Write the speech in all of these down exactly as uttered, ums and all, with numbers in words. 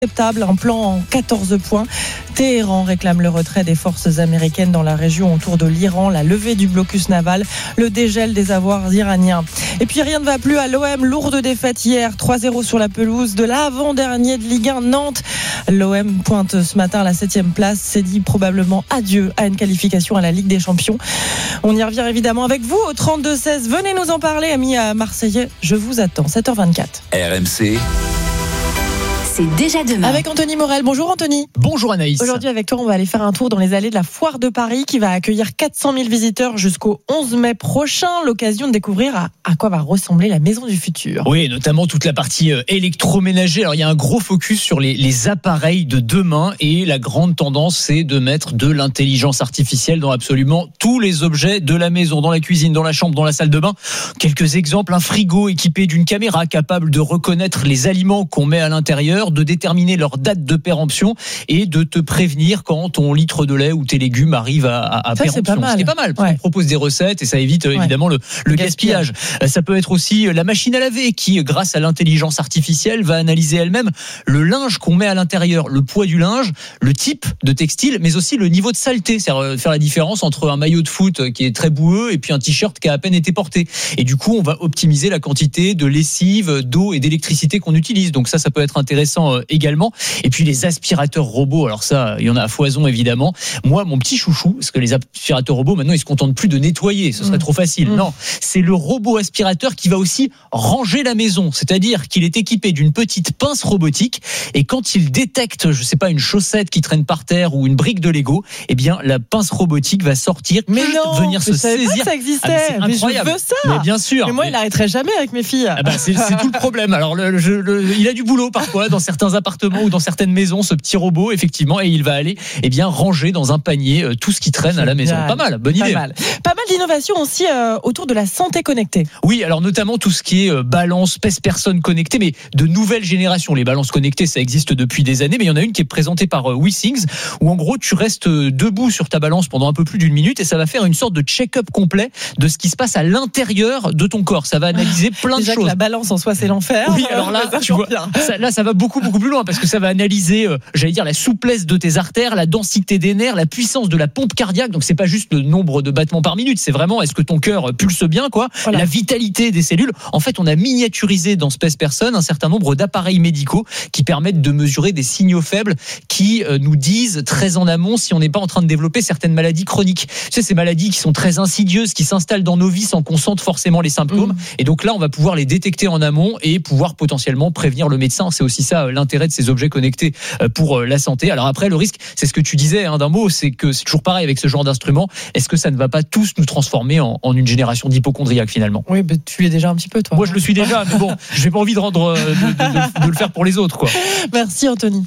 Acceptable, un plan en quatorze points. Téhéran réclame le retrait des forces américaines dans la région autour de l'Iran, la levée du blocus naval, le dégel des avoirs iraniens. Et puis rien ne va plus à l'O M, lourde défaite hier, trois zéro sur la pelouse de l'avant-dernier de Ligue un, Nantes. L'O M pointe ce matin à la septième place, s'est dit probablement adieu à une qualification à la Ligue des Champions. On y revient évidemment avec vous au trente-deux seize. Venez nous en parler, amis marseillais, je vous attends. sept heures vingt-quatre. R M C. C'est déjà demain. Avec Anthony Morel. Bonjour Anthony. Bonjour Anaïs. Aujourd'hui avec toi, on va aller faire un tour dans les allées de la Foire de Paris qui va accueillir quatre cent mille visiteurs jusqu'au onze mai prochain. L'occasion de découvrir à, à quoi va ressembler la maison du futur. Oui, notamment toute la partie électroménager. Alors il y a un gros focus sur les, les appareils de demain et la grande tendance c'est de mettre de l'intelligence artificielle dans absolument tous les objets de la maison, dans la cuisine, dans la chambre, dans la salle de bain. Quelques exemples, un frigo équipé d'une caméra capable de reconnaître les aliments qu'on met à l'intérieur, de déterminer leur date de péremption et de te prévenir quand ton litre de lait ou tes légumes arrivent à, à, à ça, péremption. C'est pas mal. C'est pas mal. Ouais. On propose des recettes et ça évite ouais. évidemment le, le gaspillage. gaspillage. Ça peut être aussi la machine à laver qui, grâce à l'intelligence artificielle, va analyser elle-même le linge qu'on met à l'intérieur, le poids du linge, le type de textile, mais aussi le niveau de saleté. C'est-à-dire faire la différence entre un maillot de foot qui est très boueux et puis un t-shirt qui a à peine été porté. Et du coup, on va optimiser la quantité de lessive, d'eau et d'électricité qu'on utilise. Donc ça, ça peut être intéressant également. Et puis les aspirateurs robots, alors ça, il y en a à foison évidemment. Moi, mon petit chouchou, parce que les aspirateurs robots, maintenant, ils se contentent plus de nettoyer, ce serait mmh. trop facile. Mmh. Non, c'est le robot aspirateur qui va aussi ranger la maison, c'est-à-dire qu'il est équipé d'une petite pince robotique et quand il détecte, je sais pas, une chaussette qui traîne par terre ou une brique de Lego, eh bien, la pince robotique va sortir, mais non, venir se saisir. Pas que ça existait. Ah, mais c'est incroyable. Mais je veux ça. Mais bien sûr. Mais moi, mais... il n'arrêterait jamais avec mes filles. Ah bah, c'est, c'est tout le problème. Alors, le, je, le, il a du boulot parfois dans certains appartements ou dans certaines maisons, ce petit robot, effectivement, et il va aller, eh bien, ranger dans un panier euh, tout ce qui traîne à la maison. Pas mal, bonne pas idée. Mal. Pas mal d'innovations aussi euh, autour de la santé connectée. Oui, alors notamment tout ce qui est euh, balance, pèse-personne connectée, mais de nouvelle génération. Les balances connectées, ça existe depuis des années, mais il y en a une qui est présentée par euh, WeThings, où en gros, tu restes euh, debout sur ta balance pendant un peu plus d'une minute et ça va faire une sorte de check-up complet de ce qui se passe à l'intérieur de ton corps. Ça va analyser plein Déjà de choses. Que la balance en soi, c'est l'enfer. Oui, alors là, tu vois, ça, là, ça va beaucoup, beaucoup plus loin parce que ça va analyser, euh, j'allais dire, la souplesse de tes artères, la densité des nerfs, la puissance de la pompe cardiaque. Donc, c'est pas juste le nombre de battements par minute, c'est vraiment est-ce que ton cœur pulse bien, quoi. Voilà. La vitalité des cellules. En fait, on a miniaturisé dans Space Person un certain nombre d'appareils médicaux qui permettent de mesurer des signaux faibles qui euh, nous disent très en amont si on n'est pas en train de développer certaines maladies chroniques. Tu sais, ces maladies qui sont très insidieuses, qui s'installent dans nos vies sans qu'on sente forcément les symptômes. Mmh. Et donc là, on va pouvoir les détecter en amont et pouvoir potentiellement prévenir le médecin. C'est aussi ça euh, l'intérêt de ces objets connectés euh, pour euh, la santé. Alors après, le risque, c'est ce que tu disais hein, d'un mot, c'est que c'est toujours pareil avec ce genre d'instrument. Est-ce que ça ne va pas tous nous transformer en, en une génération d'hypochondriaques finalement? Oui, bah, tu l'es déjà un petit peu, toi. Moi, je le suis déjà, mais bon, je n'ai pas envie de rendre, de, de, de, de le faire pour les autres, quoi. Merci, Anthony.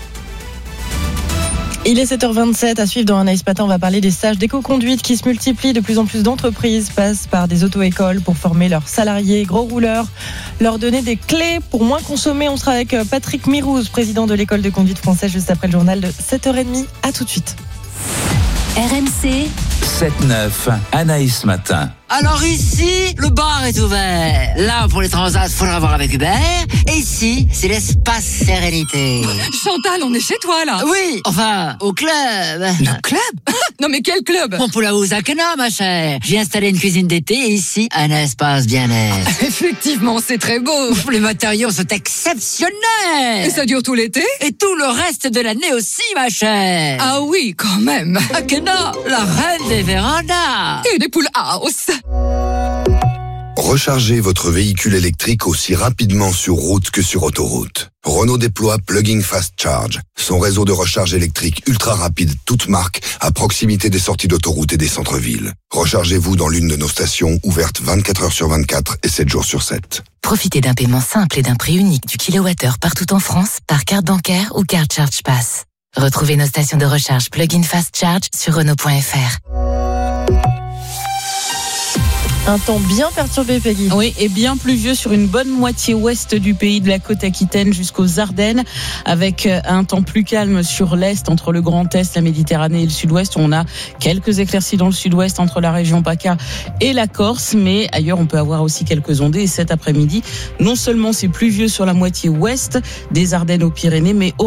Il est sept heures vingt-sept, à suivre dans Anaïs Matin, on va parler des stages d'éco-conduite qui se multiplient. De plus en plus d'entreprises passent par des auto-écoles pour former leurs salariés gros rouleurs, leur donner des clés pour moins consommer. On sera avec Patrick Mirouz, président de l'école de conduite française, juste après le journal de sept heures trente. À tout de suite. R M C sept neuf, Anaïs Matin. Alors ici, le bar est ouvert. Là, pour les transats, il faudra voir avec Hubert. Et ici, c'est l'espace sérénité. Chantal, on est chez toi, là. Oui, enfin, au club. Le club? Non, mais quel club? Mon poula Ouzakena, ma chère. J'ai installé une cuisine d'été et ici, un espace bien-être. Effectivement, c'est très beau. Les matériaux sont exceptionnels. Et ça dure tout l'été? Et tout le reste de l'année aussi, ma chère. Ah oui, quand même. Akena, la reine des vérandas. Et des poules house. Rechargez votre véhicule électrique aussi rapidement sur route que sur autoroute. Renault déploie Plug-in Fast Charge, son réseau de recharge électrique ultra rapide, toute marque, à proximité des sorties d'autoroute et des centres-villes. Rechargez-vous dans l'une de nos stations ouvertes vingt-quatre heures sur vingt-quatre et sept jours sur sept. Profitez d'un paiement simple et d'un prix unique du kilowattheure partout en France par carte bancaire ou carte Charge Pass. Retrouvez nos stations de recharge Plug-in Fast Charge sur Renault point F R. Un temps bien perturbé, Peggy. Oui, et bien pluvieux sur une bonne moitié ouest du pays, de la côte aquitaine jusqu'aux Ardennes, avec un temps plus calme sur l'est, entre le Grand Est, la Méditerranée et le sud-ouest. On a quelques éclaircies dans le sud-ouest, entre la région PACA et la Corse, mais ailleurs on peut avoir aussi quelques ondées. Et cet après-midi, non seulement c'est pluvieux sur la moitié ouest des Ardennes aux Pyrénées, mais